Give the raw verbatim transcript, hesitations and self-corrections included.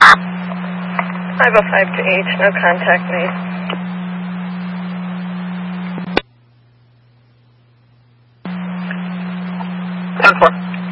five oh five to H, no contact made. ten four.